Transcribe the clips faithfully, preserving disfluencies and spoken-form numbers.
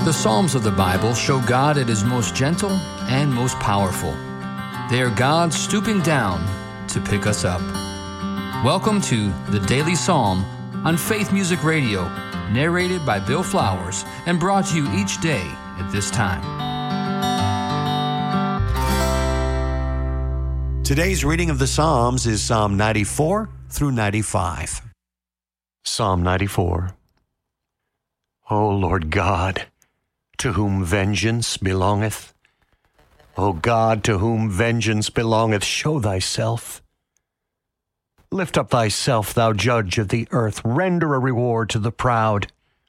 The Psalms of the Bible show God at His most gentle and most powerful. They are God stooping down to pick us up. Welcome to the Daily Psalm on Faith Music Radio, narrated by Bill Flowers and brought to you each day at this time. Today's reading of the Psalms is Psalm ninety-four through ninety-five. Psalm ninety-four. O Lord God, to whom vengeance belongeth, O God, to whom vengeance belongeth, show thyself. Lift up thyself, thou judge of the earth, render a reward to the proud.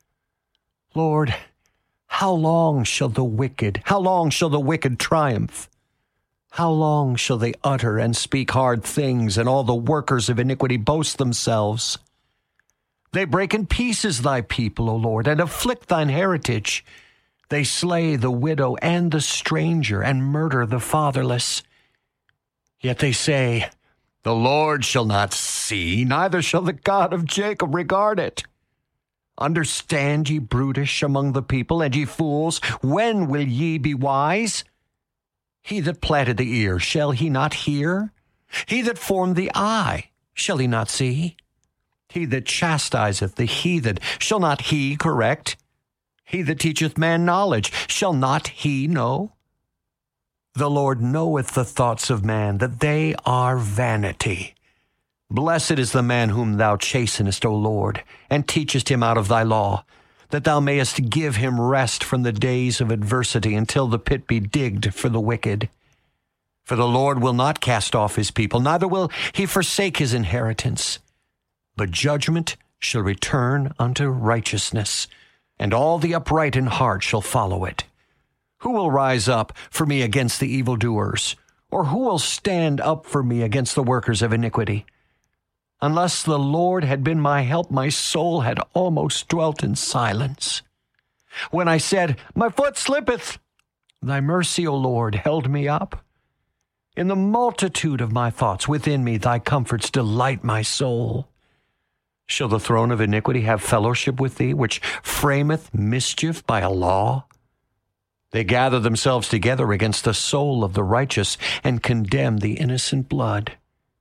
Lord, how long shall the wicked, how long shall the wicked triumph? How long shall they utter and speak hard things, and all the workers of iniquity boast themselves? They break in pieces thy people, O Lord, and afflict thine heritage. They slay the widow and the stranger, and murder the fatherless. Yet they say, the Lord shall not see, neither shall the God of Jacob regard it. Understand, ye brutish among the people, and ye fools, when will ye be wise? He that planted the ear, shall he not hear? He that formed the eye, shall he not see? He that chastiseth the heathen, shall not he correct? He that teacheth man knowledge, shall not he know? The Lord knoweth the thoughts of man, that they are vanity. Blessed is the man whom thou chastenest, O Lord, and teachest him out of thy law, that thou mayest give him rest from the days of adversity, until the pit be digged for the wicked. For the Lord will not cast off his people, neither will he forsake his inheritance. But judgment shall return unto righteousness, and all the upright in heart shall follow it. Who will rise up for me against the evildoers? Or who will stand up for me against the workers of iniquity? Unless the Lord had been my help, my soul had almost dwelt in silence. When I said, my foot slippeth, thy mercy, O Lord, held me up. In the multitude of my thoughts within me, thy comforts delight my soul. Shall the throne of iniquity have fellowship with thee, which frameth mischief by a law? They gather themselves together against the soul of the righteous, and condemn the innocent blood.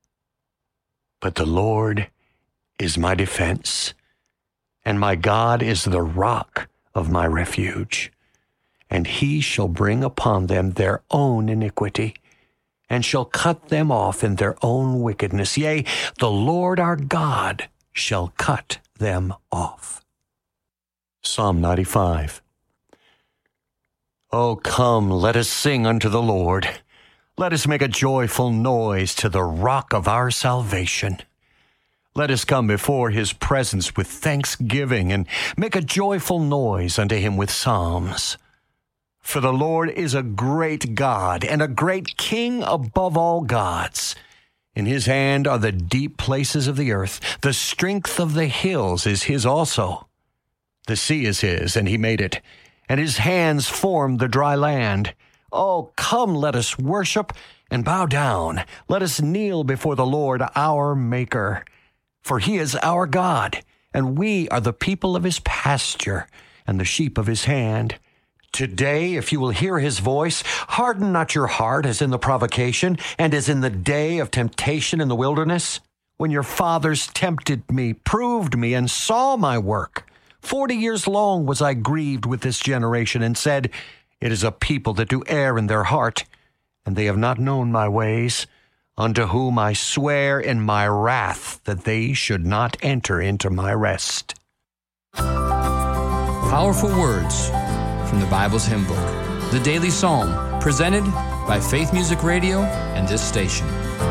But the Lord is my defense, and my God is the rock of my refuge. And he shall bring upon them their own iniquity, and shall cut them off in their own wickedness. Yea, the Lord our God shall cut them off. Psalm ninety-five. O come, let us sing unto the Lord. Let us make a joyful noise to the rock of our salvation. Let us come before his presence with thanksgiving, and make a joyful noise unto him with psalms. For the Lord is a great God, and a great King above all gods. In his hand are the deep places of the earth. The strength of the hills is his also. The sea is his, and he made it, and his hands formed the dry land. Oh, come, let us worship and bow down. Let us kneel before the Lord our Maker. For he is our God, and we are the people of his pasture, and the sheep of his hand. Today, if you will hear his voice, harden not your heart as in the provocation, and as in the day of temptation in the wilderness, when your fathers tempted me, proved me, and saw my work. Forty years long was I grieved with this generation, and said, it is a people that do err in their heart, and they have not known my ways, unto whom I swear in my wrath that they should not enter into my rest. Powerful words from the Bible's hymn book, the Daily Psalm, presented by Faith Music Radio and this station.